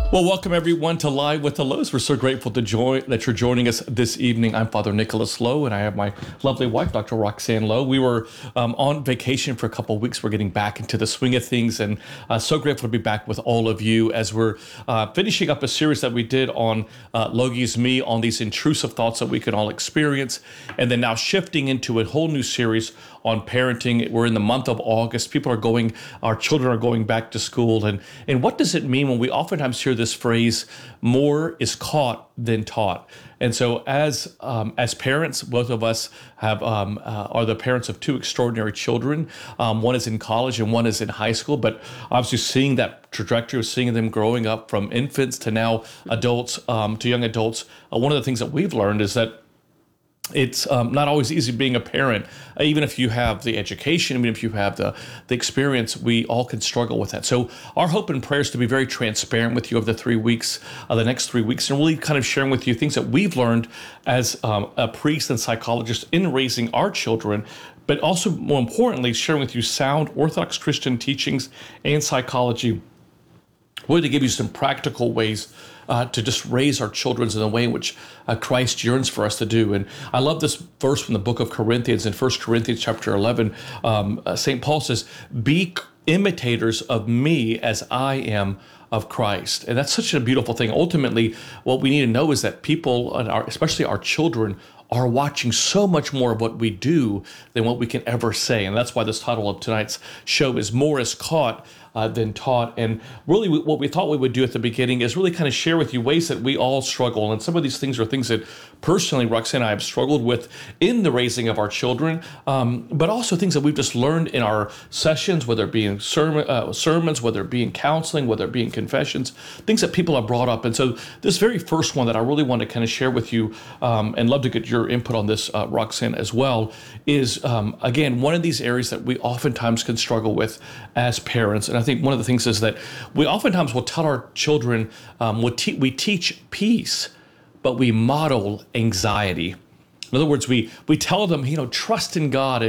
Well, welcome everyone to Live with the Lows. We're so grateful that you're joining us this evening. I'm Father Nicholas Lowe, and I have my lovely wife, Dr. Roxanne Lowe. We were on vacation for a couple of weeks. We're getting back into the swing of things, and so grateful to be back with all of you as we're finishing up a series that we did on Logos Me, on these intrusive thoughts that we can all experience, and then now shifting into a whole new series on parenting. We're in the month of August. Our children are going back to school. And what does it mean when we oftentimes hear this phrase, more is caught than taught? And so as parents, both of us are the parents of two extraordinary children. One is in college and one is in high school, but obviously seeing that trajectory of seeing them growing up from infants to now adults, to young adults, one of the things that we've learned is that it's not always easy being a parent. Even if you have the education, even if you have the experience, we all can struggle with that. So our hope and prayer is to be very transparent with you over the next 3 weeks, and really kind of sharing with you things that we've learned as a priest and psychologist in raising our children, but also more importantly, sharing with you sound Orthodox Christian teachings and psychology, really to give you some practical ways to just raise our children in the way in which Christ yearns for us to do. And I love this verse from the book of Corinthians. In 1 Corinthians chapter 11, St. Paul says, "Be imitators of me as I am of Christ." And that's such a beautiful thing. Ultimately, what we need to know is that people, especially our children, are watching so much more of what we do than what we can ever say. And that's why this title of tonight's show is More is Caught than Taught. And really what we thought we would do at the beginning is really kind of share with you ways that we all struggle. And some of these things are things that personally Roxanne and I have struggled with in the raising of our children, but also things that we've just learned in our sessions, whether it be in sermons, whether it be in counseling, whether it be in confessions, things that people have brought up. And so this very first one that I really want to kind of share with you, and love to get your input on this, Roxanne, as well, is, again, one of these areas that we oftentimes can struggle with as parents. And I think one of the things is that we oftentimes will tell our children, we teach peace, but we model anxiety. In other words, we tell them, trust in God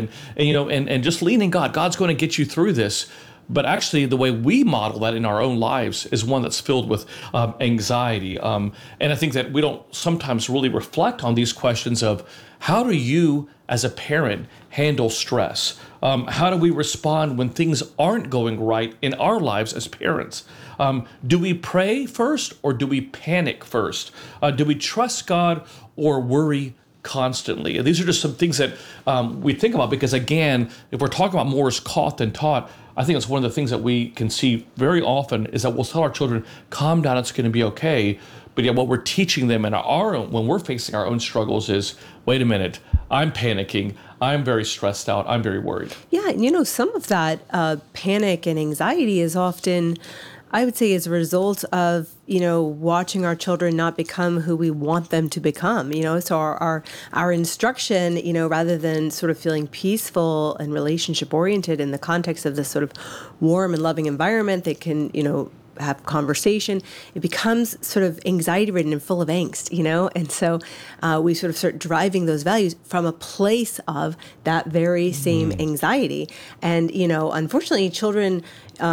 and just lean in God. God's going to get you through this. But actually, the way we model that in our own lives is one that's filled with anxiety. And I think that we don't sometimes really reflect on these questions of how do you, as a parent, handle stress? How do we respond when things aren't going right in our lives as parents? Do we pray first or do we panic first? Do we trust God or worry constantly? And these are just some things that we think about because, again, if we're talking about more is caught than taught, I think it's one of the things that we can see very often is that we'll tell our children, calm down, it's going to be okay. But yet what we're teaching them when we're facing our own struggles is, wait a minute, I'm panicking, I'm very stressed out, I'm very worried. Yeah, some of that panic and anxiety is often, I would say, as a result of, watching our children not become who we want them to become, so our instruction, rather than sort of feeling peaceful and relationship oriented in the context of this sort of warm and loving environment that can, have conversation, it becomes sort of anxiety ridden and full of angst, and so we sort of start driving those values from a place of that very same anxiety. And, unfortunately, children,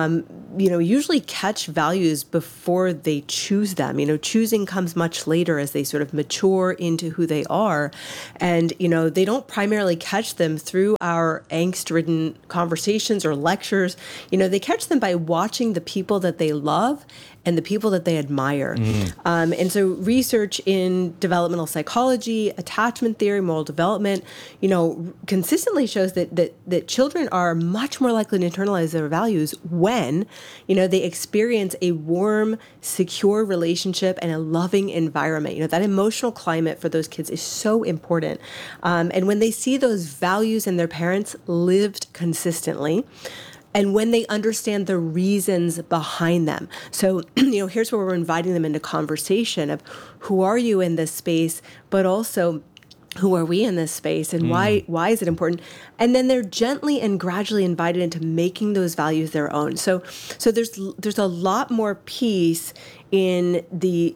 usually catch values before they choose them. Choosing comes much later as they sort of mature into who they are. And, they don't primarily catch them through our angst-ridden conversations or lectures. They catch them by watching the people that they love and the people that they admire. And so research in developmental psychology, attachment theory, moral development, consistently shows that children are much more likely to internalize their values when, they experience a warm, secure relationship and a loving environment. That emotional climate for those kids is so important. And when they see those values in their parents lived consistently, and when they understand the reasons behind them. So, here's where we're inviting them into conversation of who are you in this space, but also who are we in this space and why is it important? And then they're gently and gradually invited into making those values their own. So there's a lot more peace in the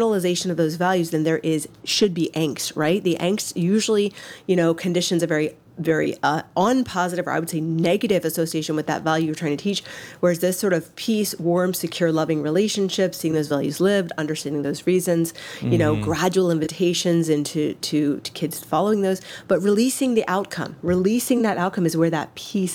internalization of those values than there should be angst, right? The angst usually, conditions a very very unpositive, or I would say negative association with that value you're trying to teach. Whereas this sort of peace, warm, secure, loving relationships, seeing those values lived, understanding those reasons, gradual invitations into to kids following those, but releasing the outcome. Releasing that outcome is where that peace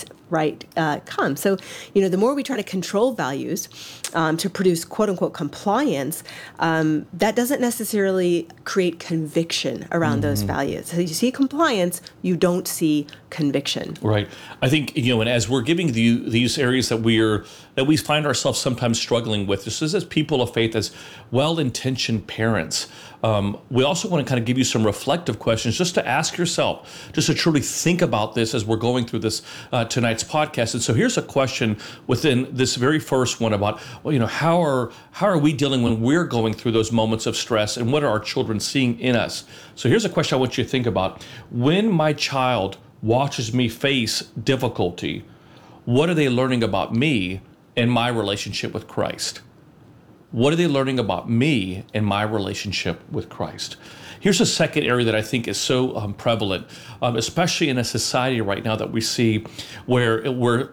comes. So, the more we try to control values to produce quote unquote compliance, that doesn't necessarily create conviction around those values. So you see compliance, you don't see conviction. Right. I think, and as we're giving these areas that we find ourselves sometimes struggling with, just as people of faith, as well-intentioned parents, we also want to kind of give you some reflective questions just to ask yourself, just to truly think about this as we're going through this tonight's podcast. And so here's a question within this very first one about, how are we dealing when we're going through those moments of stress, and what are our children seeing in us? So here's a question I want you to think about. When my child watches me face difficulty, what are they learning about me and my relationship with Christ? What are they learning about me and my relationship with Christ? Here's a second area that I think is so prevalent, especially in a society right now that we see where we're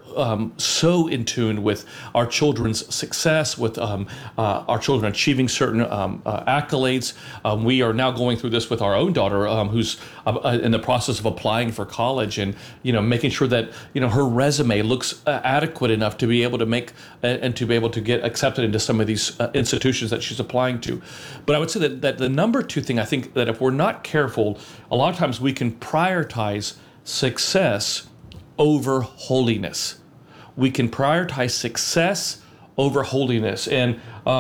so in tune with our children's success, with our children achieving certain accolades. We are now going through this with our own daughter, who's in the process of applying for college, and making sure that her resume looks adequate enough to be able to make and to be able to get accepted into some of these institutions that she's applying to. But I would say that the number two thing, I think that if we're not careful, a lot of times we can prioritize success over holiness. We can prioritize success over holiness. And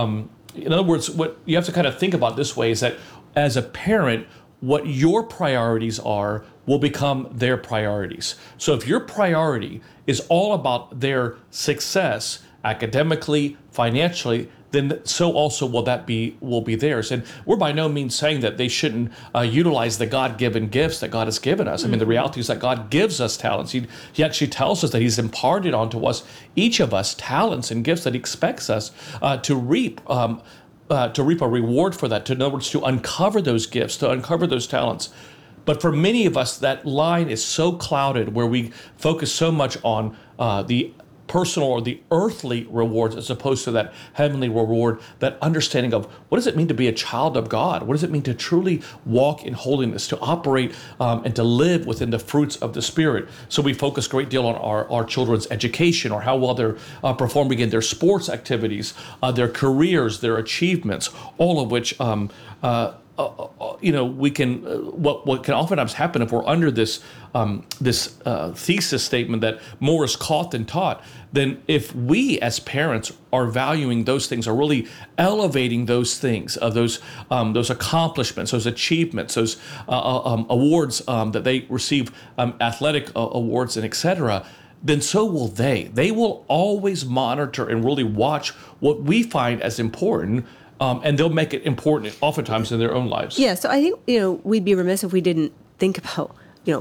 in other words, what you have to kind of think about this way is that as a parent, what your priorities are will become their priorities. So if your priority is all about their success academically, financially, then so also will be theirs. And we're by no means saying that they shouldn't utilize the God-given gifts that God has given us. I mean, the reality is that God gives us talents. He actually tells us that He's imparted onto us, each of us, talents and gifts that He expects us to reap a reward for that. In other words, to uncover those gifts, to uncover those talents. But for many of us, that line is so clouded where we focus so much on the personal or the earthly rewards as opposed to that heavenly reward, that understanding of what does it mean to be a child of God? What does it mean to truly walk in holiness, to operate and to live within the fruits of the Spirit? So we focus a great deal on our children's education, or how well they're performing in their sports activities, their careers, their achievements, all of which we can. What can oftentimes happen if we're under this thesis statement that more is caught than taught, then if we as parents are valuing those things, are really elevating those things, those accomplishments, those achievements, those awards that they receive, athletic awards and etc., then so will they. They will always monitor and really watch what we find as important. And they'll make it important oftentimes in their own lives. Yeah, so I think, we'd be remiss if we didn't think about,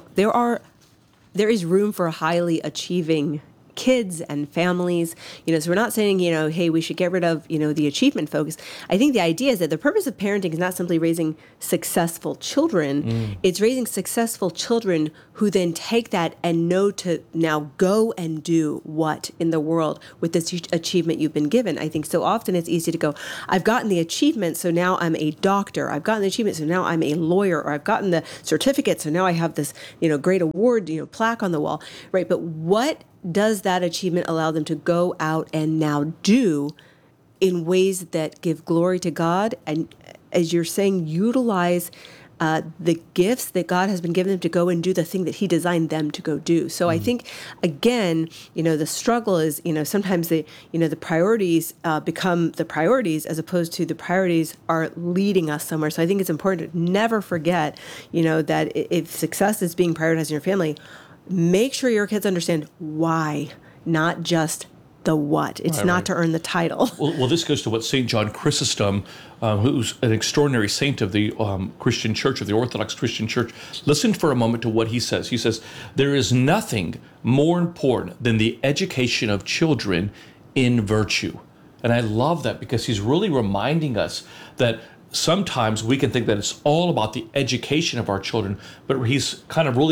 there is room for highly achieving kids and families, so we're not saying, hey, we should get rid of, the achievement focus. I think the idea is that the purpose of parenting is not simply raising successful children. It's raising successful children who then take that and know to now go and do what in the world with this achievement you've been given. I think so often it's easy to go, I've gotten the achievement, so now I'm a doctor. I've gotten the achievement, so now I'm a lawyer. Or I've gotten the certificate, so now I have this, great award, plaque on the wall, right? But what does that achievement allow them to go out and now do in ways that give glory to God? And as you're saying, utilize the gifts that God has been given them to go and do the thing that He designed them to go do. So I think, again, the struggle is, sometimes the priorities become the priorities as opposed to the priorities are leading us somewhere. So I think it's important to never forget, that if success is being prioritized in your family, make sure your kids understand why, not just the what. It's not to earn the title. Well, this goes to what St. John Chrysostom, who's an extraordinary saint of the Christian Church, of the Orthodox Christian Church. Listen for a moment to what he says. He says, there is nothing more important than the education of children in virtue. And I love that because he's really reminding us that sometimes we can think that it's all about the education of our children, but he's kind of really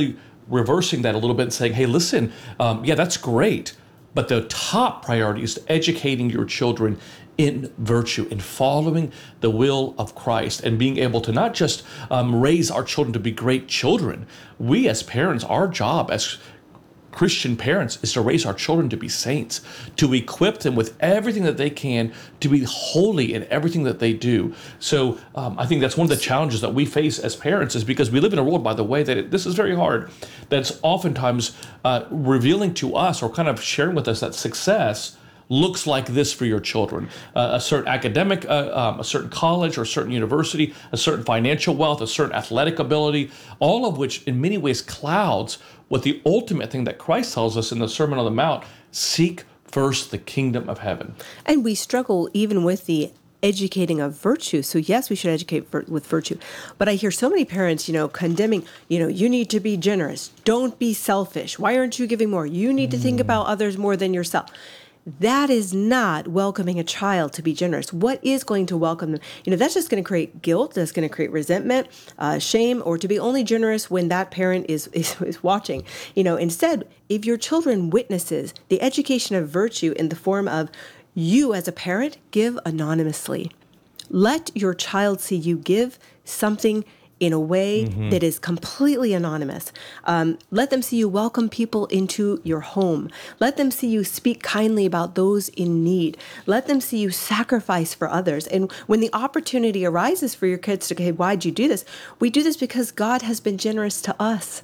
reversing that a little bit and saying, hey, listen, yeah, that's great. But the top priority is educating your children in virtue, in following the will of Christ, and being able to not just raise our children to be great children. We as parents, our job as Christian parents is to raise our children to be saints, to equip them with everything that they can to be holy in everything that they do. So I think that's one of the challenges that we face as parents, is because we live in a world, by the way, that this is very hard, that's oftentimes revealing to us, or kind of sharing with us, that success looks like this for your children. A certain academic, a certain college or a certain university, a certain financial wealth, a certain athletic ability, all of which in many ways clouds what the ultimate thing that Christ tells us in the Sermon on the Mount: seek first the kingdom of heaven. And we struggle even with the educating of virtue. So yes, we should educate with virtue. But I hear so many parents, condemning, you need to be generous. Don't be selfish. Why aren't you giving more? You need to think about others more than yourself. That is not welcoming a child to be generous. What is going to welcome them? That's just going to create guilt. That's going to create resentment, shame, or to be only generous when that parent is watching. Instead, if your children witnesses the education of virtue in the form of you as a parent, give anonymously. Let your child see you give something in a way that is completely anonymous. Let them see you welcome people into your home. Let them see you speak kindly about those in need. Let them see you sacrifice for others. And when the opportunity arises for your kids to say, why'd you do this? We do this because God has been generous to us.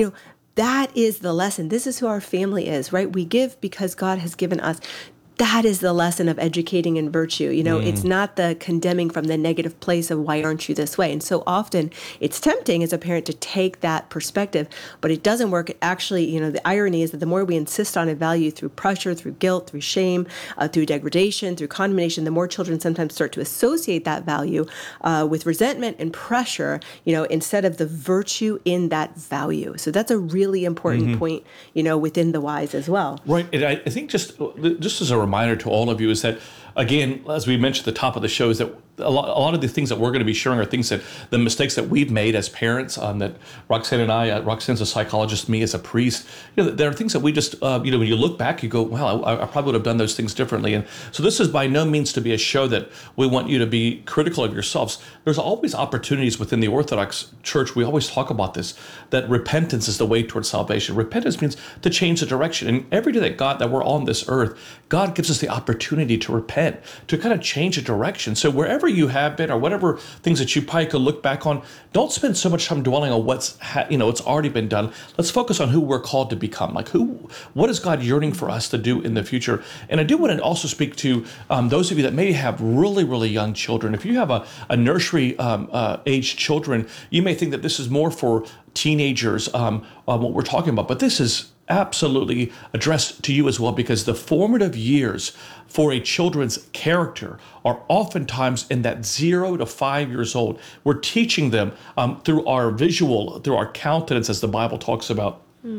That is the lesson. This is who our family is, right? We give because God has given us. That is the lesson of educating in virtue. It's not the condemning from the negative place of why aren't you this way? And so often it's tempting as a parent to take that perspective, but it doesn't work. Actually, the irony is that the more we insist on a value through pressure, through guilt, through shame, through degradation, through condemnation, the more children sometimes start to associate that value with resentment and pressure, instead of the virtue in that value. So that's a really important point, within the whys as well. Right. And I think just as a reminder to all of you is that, again, as we mentioned at the top of the show, is that a lot of the things that we're going to be sharing are things that the mistakes that we've made as parents, that Roxanne and I, Roxanne's a psychologist, me as a priest, there are things that we just, when you look back, you go, wow, I probably would have done those things differently. And so this is by no means to be a show that we want you to be critical of yourselves. There's always opportunities within the Orthodox Church. We always talk about this, that repentance is the way towards salvation. Repentance means to change the direction. And every day that we're on this earth, God gives us the opportunity to repent, to kind of change the direction. So wherever you have been, or whatever things that you probably could look back on, don't spend so much time dwelling on what's already been done. Let's focus on who we're called to become. What is God yearning for us to do in the future? And I do want to also speak to those of you that maybe have really, really young children. If you have a nursery age children, you may think that this is more for teenagers, what we're talking about, but this is absolutely addressed to you as well, because the formative years for a children's character are oftentimes in that 0 to 5 years old. We're teaching them through our visual, through our countenance, as the Bible talks about.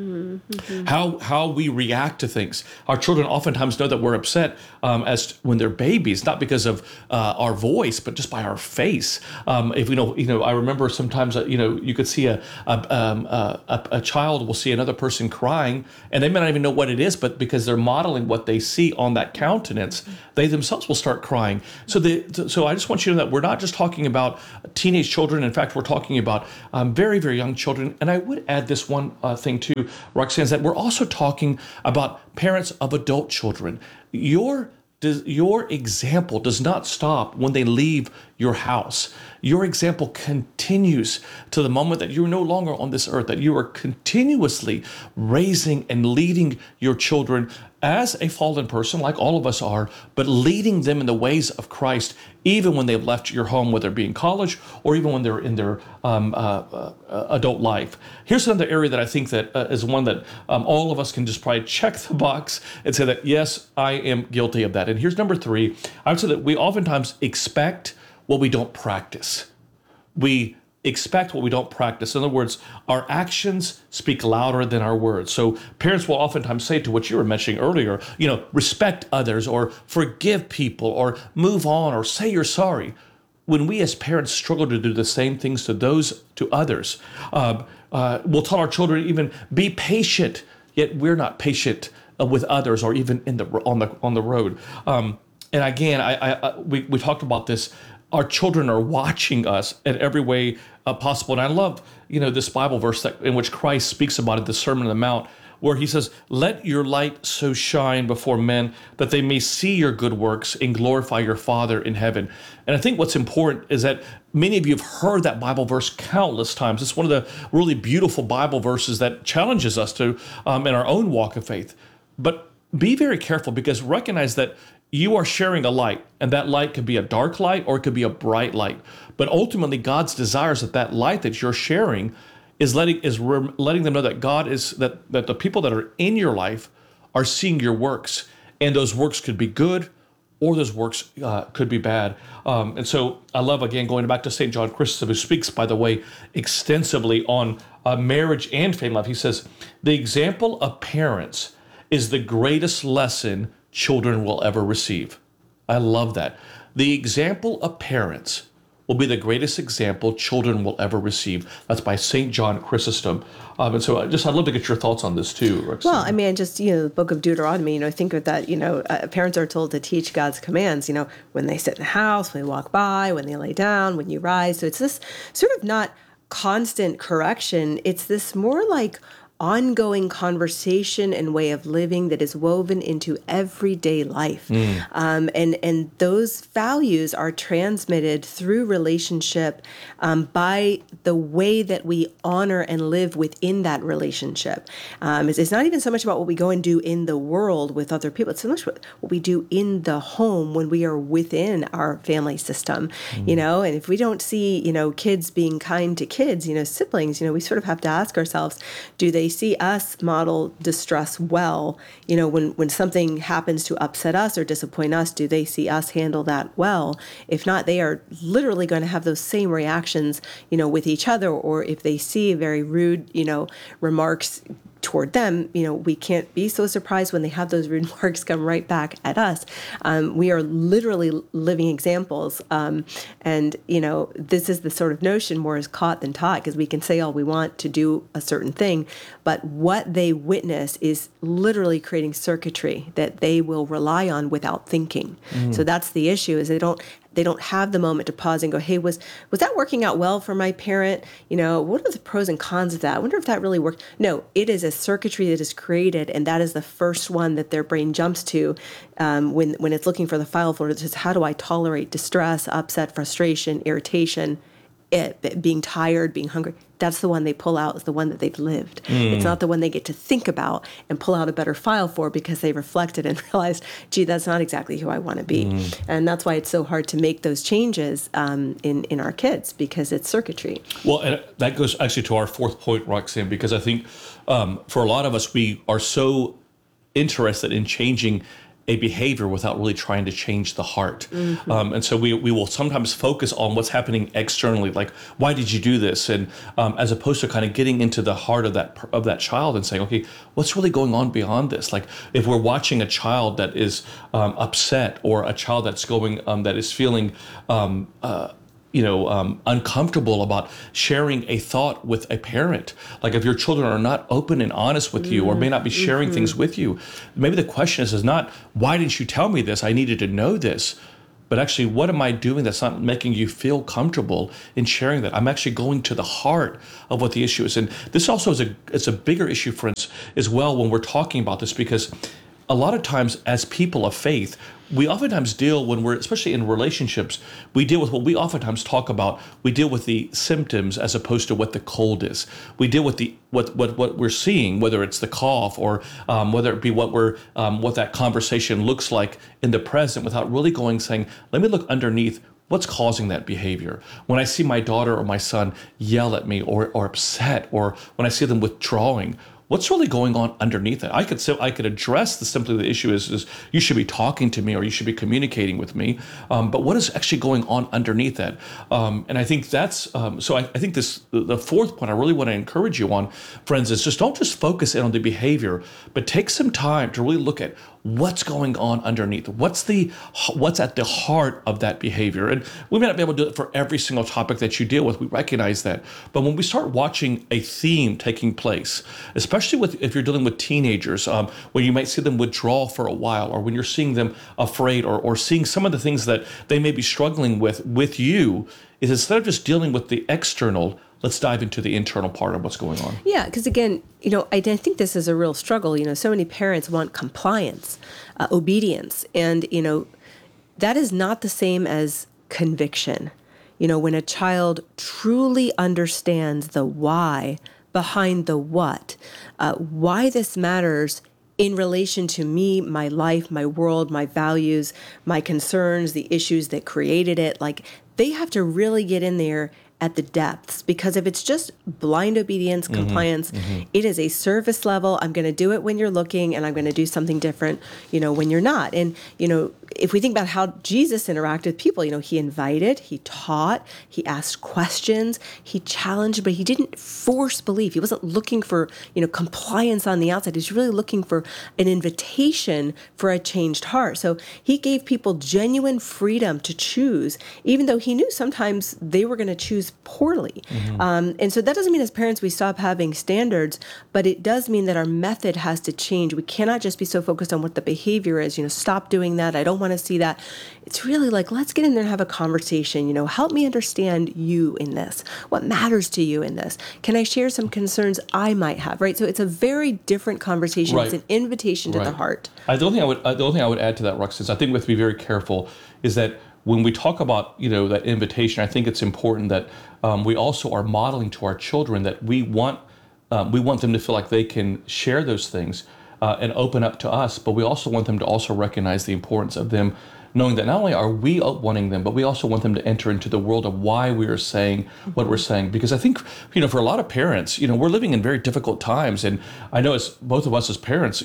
How we react to things. Our children oftentimes know that we're upset as when they're babies, not because of our voice, but just by our face. If I remember sometimes you could see a child will see another person crying, and they may not even know what it is, but because they're modeling what they see on that countenance, they themselves will start crying. So I just want you to know that we're not just talking about teenage children. In fact, we're talking about very, very young children. And I would add this one thing too, Roxanne, is that we're also talking about parents of adult children. Your example does not stop when they leave your house. Your example continues to the moment that you're no longer on this earth, that you are continuously raising and leading your children as a fallen person, like all of us are, but leading them in the ways of Christ, even when they've left your home, whether it be in college or even when they're in their adult life. Here's another area that I think that is one that all of us can just probably check the box and say that, yes, I am guilty of that. And here's number 3. I would say that we oftentimes expect what we don't practice. We expect what we don't practice. In other words, our actions speak louder than our words. So parents will oftentimes say, to what you were mentioning earlier, respect others, or forgive people, or move on, or say you're sorry. When we as parents struggle to do the same things to others, We'll tell our children even be patient, yet we're not patient with others or even on the road. And again, we talked about this. Our children are watching us in every way possible. And I love, this Bible verse in which Christ speaks about it, the Sermon on the Mount, where he says, let your light so shine before men that they may see your good works and glorify your Father in heaven. And I think what's important is that many of you have heard that Bible verse countless times. It's one of the really beautiful Bible verses that challenges us to in our own walk of faith. But be very careful, because recognize that you are sharing a light, and that light could be a dark light or it could be a bright light. But ultimately, God's desires that light that you're sharing is letting them know that God is that the people that are in your life are seeing your works, and those works could be good or those works could be bad. And so I love, again, going back to St. John Chrysostom, who speaks, by the way, extensively on marriage and family life. He says, the example of parents is the greatest lesson children will ever receive. I love that. The example of parents will be the greatest example children will ever receive. That's by St. John Chrysostom. And so I'd love to get your thoughts on this too, Roxanne. Well, I mean, the book of Deuteronomy, think of that, parents are told to teach God's commands, when they sit in the house, when they walk by, when they lay down, when you rise. So it's this sort of not constant correction. It's this more like ongoing conversation and way of living that is woven into everyday life. And those values are transmitted through relationship by the way that we honor and live within that relationship. It's not even so much about what we go and do in the world with other people. It's so much what we do in the home when we are within our family system, and if we don't see, kids being kind to kids, siblings, we sort of have to ask ourselves, do they see us model distress well? When something happens to upset us or disappoint us, do they see us handle that well? If not, they are literally going to have those same reactions, with each other. Or if they see very rude, remarks toward them, we can't be so surprised when they have those rude remarks come right back at us. We are literally living examples. And, this is the sort of notion more is caught than taught, because we can say all we want to do a certain thing, but what they witness is literally creating circuitry that they will rely on without thinking. So that's the issue, is they don't have the moment to pause and go, hey, was that working out well for my parent? What are the pros and cons of that? I wonder if that really worked. No, it is a circuitry that is created, and that is the first one that their brain jumps to when it's looking for the file folder. It says, how do I tolerate distress, upset, frustration, irritation, being tired, being hungry? That's the one they pull out, is the one that they've lived. It's not the one they get to think about and pull out a better file for, because they reflected and realized, gee, that's not exactly who I want to be. And that's why it's so hard to make those changes in our kids, because it's circuitry. Well, and that goes actually to our fourth point, Roxanne, because I think for a lot of us, we are so interested in changing a behavior without really trying to change the heart. And so we will sometimes focus on what's happening externally, like, why did you do this? And as opposed to kind of getting into the heart of that child and saying, okay, what's really going on beyond this? Like, if we're watching a child that is upset, or a child that's that is feeling uncomfortable about sharing a thought with a parent. Like, if your children are not open and honest with you, or may not be sharing things with you, maybe the question is not, why didn't you tell me this? I needed to know this. But actually, what am I doing that's not making you feel comfortable in sharing that? I'm actually going to the heart of what the issue is. And this also is a bigger issue, friends, as well, when we're talking about this, because a lot of times as people of faith, we oftentimes deal, when we're, especially in relationships, we deal with what we oftentimes talk about. We deal with the symptoms as opposed to what the cold is. We deal with what we're seeing, whether it's the cough, or whether it be what that conversation looks like in the present, without really saying, let me look underneath. What's causing that behavior? When I see my daughter or my son yell at me, or upset, or when I see them withdrawing, what's really going on underneath it? I could address the issue is you should be talking to me, or you should be communicating with me. But what is actually going on underneath that? And I think that's so. I think the fourth point I really want to encourage you on, friends, is don't just focus in on the behavior, but take some time to really look at what's going on underneath. What's at the heart of that behavior? And we may not be able to do it for every single topic that you deal with. We recognize that. But when we start watching a theme taking place, especially if you're dealing with teenagers, when you might see them withdraw for a while, or when you're seeing them afraid, or seeing some of the things that they may be struggling with you, is instead of just dealing with the external, let's dive into the internal part of what's going on. Yeah, because again, I think this is a real struggle. So many parents want compliance, obedience, and, that is not the same as conviction. When a child truly understands the why behind the what, why this matters in relation to me, my life, my world, my values, my concerns, the issues that created it, like they have to really get in there at the depths, because if it's just blind obedience, compliance, it is a service level. I'm going to do it when you're looking, and I'm going to do something different, when you're not. And, if we think about how Jesus interacted with people, he invited, he taught, he asked questions, he challenged, but he didn't force belief. He wasn't looking for, compliance on the outside. He's really looking for an invitation for a changed heart. So he gave people genuine freedom to choose, even though he knew sometimes they were going to choose poorly. And so that doesn't mean as parents we stop having standards, but it does mean that our method has to change. We cannot just be so focused on what the behavior is, stop doing that. I don't want to see that. It's really like, let's get in there and have a conversation, help me understand you in this. What matters to you in this? Can I share some concerns I might have, right? So it's a very different conversation. Right. It's an invitation to the heart. The only thing I would add to that, Rux, is I think we have to be very careful is that when we talk about, that invitation, I think it's important that we also are modeling to our children that we want them to feel like they can share those things and open up to us, but we also want them to also recognize the importance of them knowing that not only are we wanting them, but we also want them to enter into the world of why we are saying what we're saying. Because I think, for a lot of parents, we're living in very difficult times. And I know as both of us as parents,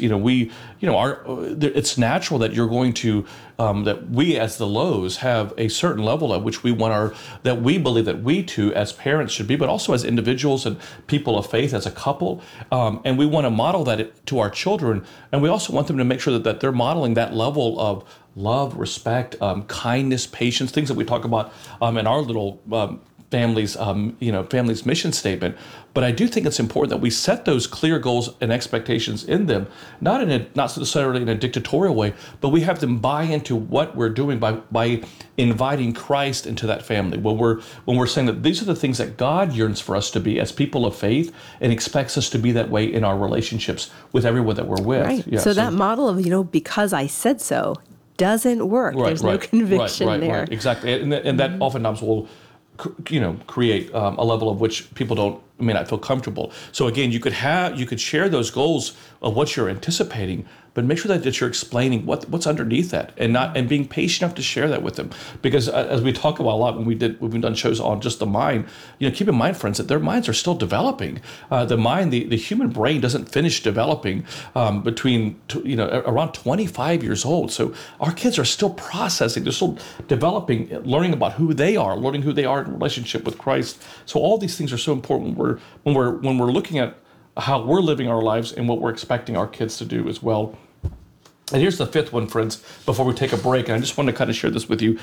it's natural that you're going to, that we as the Lows have a certain level at which we want that we believe that we too as parents should be, but also as individuals and people of faith, as a couple. And we want to model that to our children. And we also want them to make sure that they're modeling that level of love, respect, kindness, patience, things that we talk about in our little family's mission statement. But I do think it's important that we set those clear goals and expectations in them, not necessarily in a dictatorial way, but we have them buy into what we're doing by inviting Christ into that family. When we're saying that these are the things that God yearns for us to be as people of faith, and expects us to be that way in our relationships with everyone that we're with. Right. Yeah, so that model of because I said so doesn't work. There's no conviction there. Right, exactly, and that oftentimes will create a level of which people may not feel comfortable. So again, you could share those goals of what you're anticipating, but make sure that you're explaining what's underneath that, and being patient enough to share that with them. Because as we talk about a lot when we've done shows on just the mind, keep in mind, friends, that their minds are still developing. The human brain doesn't finish developing between around 25 years old. So our kids are still processing, they're still developing, learning about who they are, learning who they are in relationship with Christ. So all these things are so important when we're looking at how we're living our lives and what we're expecting our kids to do as well. And here's the fifth one, friends, before we take a break, and I just want to kind of share this with you.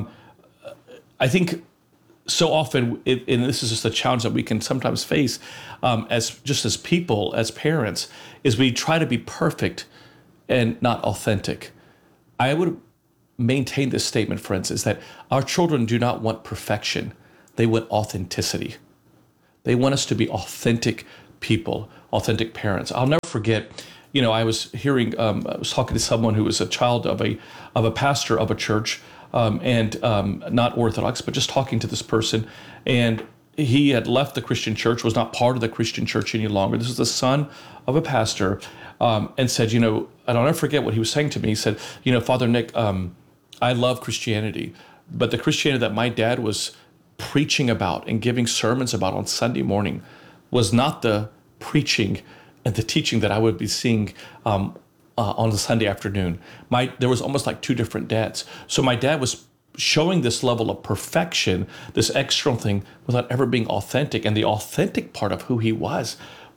I think so often, and this is just a challenge that we can sometimes face as people, as parents, is we try to be perfect and not authentic. I would maintain this statement, friends, is that our children do not want perfection. They want authenticity. They want us to be authentic people, authentic parents. I'll never forget, I was talking to someone who was a child of a pastor of a church, and not Orthodox, but just talking to this person. And he had left the Christian church, was not part of the Christian church any longer. This was the son of a pastor, and said, and I'll never forget what he was saying to me. He said, Father Nick, I love Christianity, but the Christianity that my dad was preaching about and giving sermons about on Sunday morning was not the preaching and the teaching that I would be seeing on the Sunday afternoon. There was almost like two different dads. So my dad was showing this level of perfection, this external thing, without ever being authentic. And the authentic part of who he was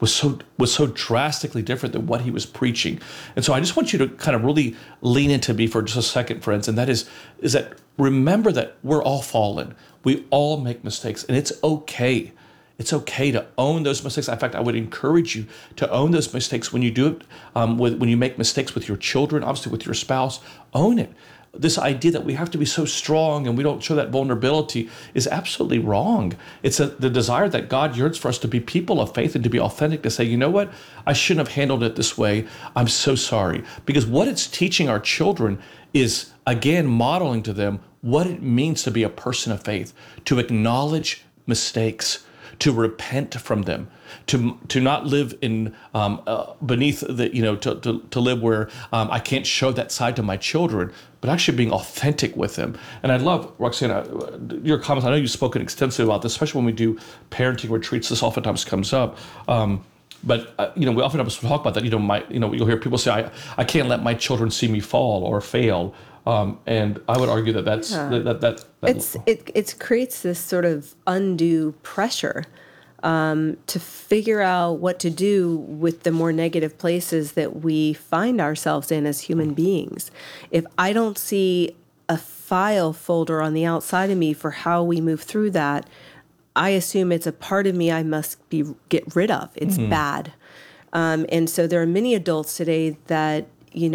was so drastically different than what he was preaching. And so I just want you to kind of really lean into me for just a second, friends, and that is that remember that we're all fallen. We all make mistakes, and it's okay. It's okay to own those mistakes. In fact, I would encourage you to own those mistakes when you do it, when you make mistakes with your children, obviously with your spouse, own it. This idea that we have to be so strong and we don't show that vulnerability is absolutely wrong. It's the desire that God yearns for us to be people of faith and to be authentic, to say, you know what, I shouldn't have handled it this way. I'm so sorry. Because what it's teaching our children is, again, modeling to them what it means to be a person of faith, to acknowledge mistakes, to repent from them, to not live in beneath the, to live where I can't show that side to my children, but actually being authentic with them. And I love, Roxanna, your comments. I know you've spoken extensively about this, especially when we do parenting retreats. This oftentimes comes up. But we oftentimes talk about that. You'll hear people say, "I can't let my children see me fall or fail." And I would argue that it creates this sort of undue pressure to figure out what to do with the more negative places that we find ourselves in as human beings. If I don't see a file folder on the outside of me for how we move through that, I assume it's a part of me I must get rid of. It's bad. And so there are many adults today that,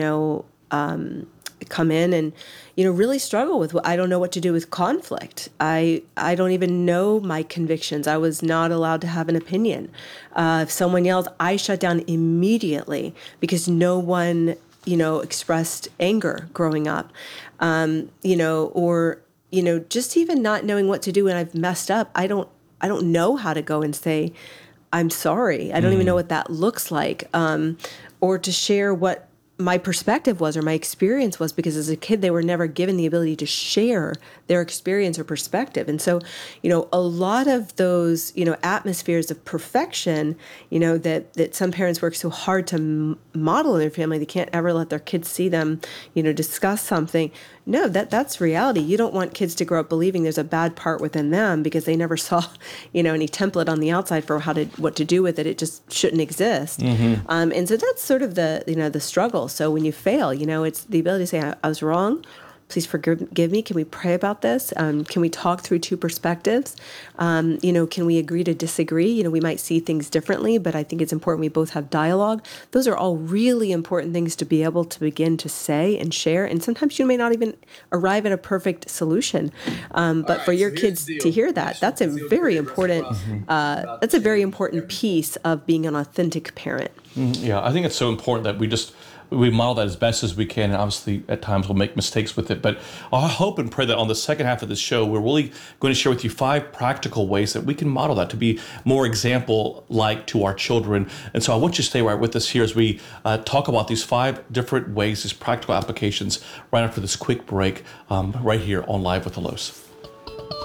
come in and, really struggle with, I don't know what to do with conflict. I don't even know my convictions. I was not allowed to have an opinion. If someone yelled, I shut down immediately because no one, expressed anger growing up, just even not knowing what to do when I've messed up. I don't know how to go and say, I'm sorry. I don't even know what that looks like, or to share what my perspective was or my experience was, because as a kid, they were never given the ability to share their experience or perspective. And so, a lot of those, atmospheres of perfection, that some parents work so hard to model in their family, they can't ever let their kids see them, discuss something. No, that's reality. You don't want kids to grow up believing there's a bad part within them because they never saw, any template on the outside for what to do with it. It just shouldn't exist. And so that's sort of the struggle. So when you fail, it's the ability to say, I was wrong. Please forgive me. Can we pray about this? Can we talk through two perspectives? Can we agree to disagree? We might see things differently, but I think it's important we both have dialogue. Those are all really important things to be able to begin to say and share. And sometimes you may not even arrive at a perfect solution. But for your kids to hear that, that's a very important. That's a very important piece of being an authentic parent. Yeah, I think it's so important that we model that as best as we can, and obviously at times we'll make mistakes with it. But I hope and pray that on the second half of this show, we're really going to share with you 5 practical ways that we can model that to be more example-like to our children. And so I want you to stay right with us here as we talk about these 5 different ways, these practical applications, right after this quick break, right here on Live with the Los.